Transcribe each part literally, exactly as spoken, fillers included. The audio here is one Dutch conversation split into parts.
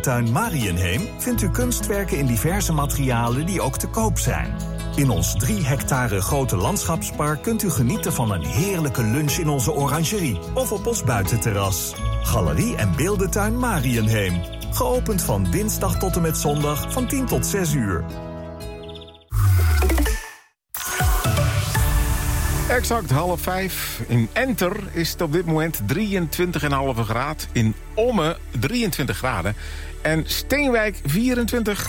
Beeldentuin Mariënheem vindt u kunstwerken in diverse materialen die ook te koop zijn. In ons drie hectare grote landschapspark kunt u genieten van een heerlijke lunch in onze orangerie of op ons buitenterras. Galerie en Beeldentuin Mariënheem. Geopend van dinsdag tot en met zondag van tien tot zes uur. Exact half vijf. In Enter is het op dit moment drieëntwintig komma vijf graden. In Ommen drieëntwintig graden. En Steenwijk vierentwintig.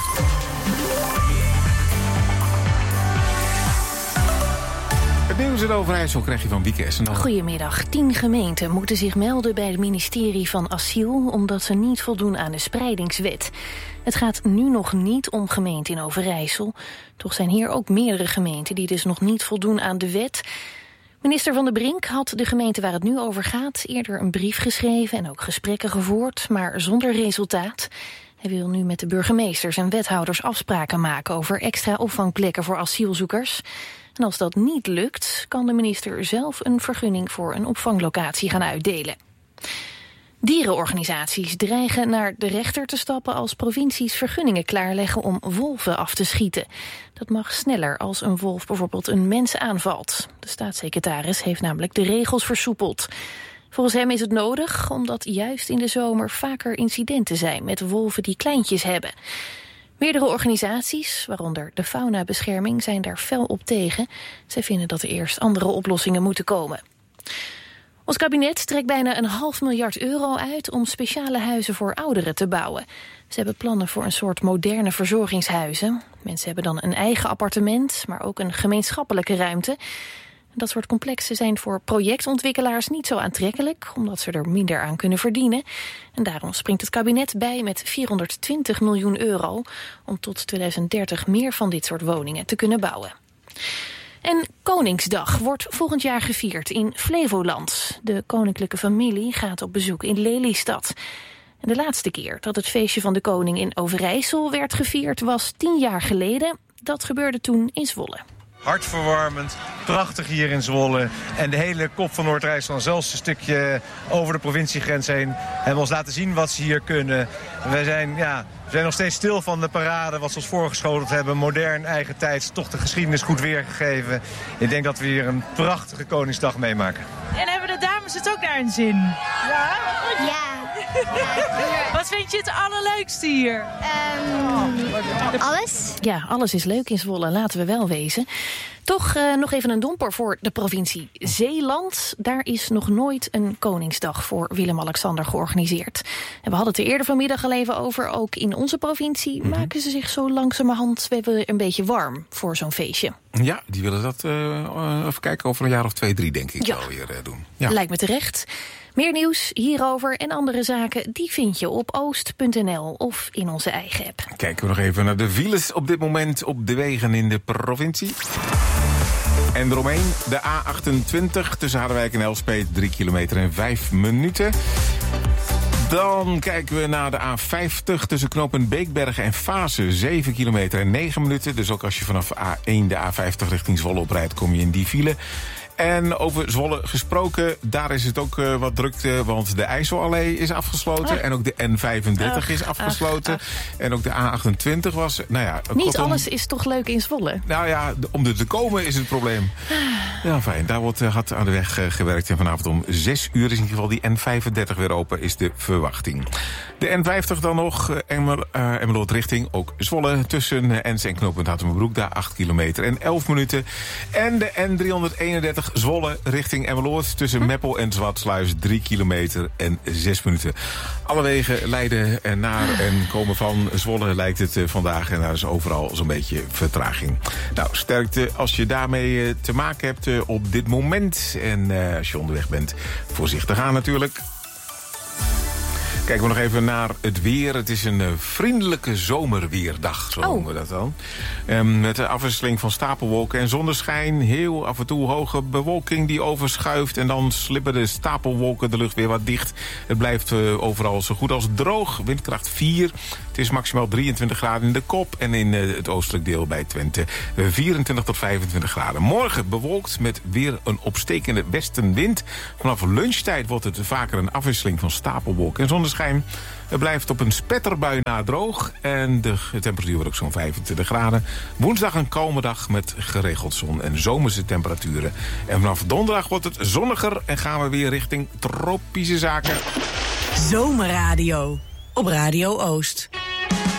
Het nieuws in Overijssel krijg je van Wieke Essendaal. Goedemiddag. Tien gemeenten moeten zich melden bij het ministerie van Asiel omdat ze niet voldoen aan de spreidingswet. Het gaat nu nog niet om gemeenten in Overijssel. Toch zijn hier ook meerdere gemeenten die dus nog niet voldoen aan de wet. Minister Van der Brink had de gemeente waar het nu over gaat eerder een brief geschreven en ook gesprekken gevoerd, maar zonder resultaat. Hij wil nu met de burgemeesters en wethouders afspraken maken over extra opvangplekken voor asielzoekers. En als dat niet lukt, kan de minister zelf een vergunning voor een opvanglocatie gaan uitdelen. Dierenorganisaties dreigen naar de rechter te stappen als provincies vergunningen klaarleggen om wolven af te schieten. Dat mag sneller als een wolf bijvoorbeeld een mens aanvalt. De staatssecretaris heeft namelijk de regels versoepeld. Volgens hem is het nodig omdat juist in de zomer vaker incidenten zijn met wolven die kleintjes hebben. Meerdere organisaties, waaronder de Faunabescherming, zijn daar fel op tegen. Zij vinden dat er eerst andere oplossingen moeten komen. Ons kabinet trekt bijna een half miljard euro uit om speciale huizen voor ouderen te bouwen. Ze hebben plannen voor een soort moderne verzorgingshuizen. Mensen hebben dan een eigen appartement, maar ook een gemeenschappelijke ruimte. Dat soort complexen zijn voor projectontwikkelaars niet zo aantrekkelijk, omdat ze er minder aan kunnen verdienen. En daarom springt het kabinet bij met vierhonderdtwintig miljoen euro... om tot tweeduizend dertig meer van dit soort woningen te kunnen bouwen. En Koningsdag wordt volgend jaar gevierd in Flevoland. De koninklijke familie gaat op bezoek in Lelystad. En de laatste keer dat het feestje van de koning in Overijssel werd gevierd was tien jaar geleden. Dat gebeurde toen in Zwolle. Hartverwarmend, prachtig hier in Zwolle. En de hele kop van Noord-Rijsland, zelfs een stukje over de provinciegrens heen, hebben ons laten zien wat ze hier kunnen. Wij zijn, ja, we zijn nog steeds stil van de parade, wat ze ons voorgeschoteld hebben. Modern, eigen tijds, toch de geschiedenis goed weergegeven. Ik denk dat we hier een prachtige Koningsdag meemaken. En hebben de dames het ook naar hun zin? Ja? Ja. Wat vind je het allerleukste hier? Um, alles. Ja, alles is leuk in Zwolle, laten we wel wezen. Toch uh, nog even een domper voor de provincie Zeeland. Daar is nog nooit een Koningsdag voor Willem-Alexander georganiseerd. En we hadden het er eerder vanmiddag al even over. Ook in onze provincie mm-hmm. maken ze zich zo langzamerhand weer een beetje warm voor zo'n feestje. Ja, die willen dat uh, even kijken over een jaar of twee, drie denk ik ja. wel weer uh, doen. Ja. Lijkt me terecht. Meer nieuws hierover en andere zaken, die vind je op oost punt n l of in onze eigen app. Kijken we nog even naar de files op dit moment op de wegen in de provincie. En eromheen de A achtentwintig tussen Harderwijk en Elspeet, drie kilometer en vijf minuten. Dan kijken we naar de A vijftig tussen knooppunt Beekbergen en Vaassen, zeven kilometer en negen minuten. Dus ook als je vanaf A één de A vijftig richting Zwolle oprijdt, kom je in die file. En over Zwolle gesproken, daar is het ook uh, wat drukte, want de IJsselallee is afgesloten. Oh. En ook de N vijfendertig ach, is afgesloten. Ach, ach. En ook de A achtentwintig was, nou ja... Niet kortom, alles is toch leuk in Zwolle? Nou ja, om er te komen is het probleem. Ja, fijn. Daar wordt uh, hard aan de weg uh, gewerkt. En vanavond om zes uur is in ieder geval die N vijfendertig weer open, is de verwachting. De N vijftig dan nog, uh, Emmer, uh, Emmeloord richting, ook Zwolle. Tussen uh, Ens en knooppunt Hattemerbroek, daar acht kilometer en elf minuten. En de N driehonderdeenendertig Zwolle richting Emmeloord tussen hm? Meppel en Zwartsluis, drie kilometer en zes minuten. Alle wegen leiden naar en komen van Zwolle, lijkt het uh, vandaag. En daar is overal zo'n beetje vertraging. Nou, sterkte als je daarmee uh, te maken hebt uh, op dit moment. En uh, als je onderweg bent, voorzichtig aan natuurlijk. Kijken we nog even naar het weer. Het is een uh, vriendelijke zomerweerdag, zo noemen we dat dan. Um, met de afwisseling van stapelwolken en zonneschijn. Heel af en toe hoge bewolking die overschuift. En dan slippen de stapelwolken de lucht weer wat dicht. Het blijft uh, overal zo goed als droog. Windkracht vier. Het is maximaal drieëntwintig graden in de Kop. En in uh, het oostelijk deel bij Twente uh, vierentwintig tot vijfentwintig graden. Morgen bewolkt met weer een opstekende westenwind. Vanaf lunchtijd wordt het vaker een afwisseling van stapelwolken en zonneschijn. zonneschijn. Het blijft op een spetterbui na droog. En de temperatuur wordt ook zo'n vijfentwintig graden. Woensdag een koude dag met geregeld zon en zomerse temperaturen. En vanaf donderdag wordt het zonniger en gaan we weer richting tropische zaken. Zomerradio op Radio Oost.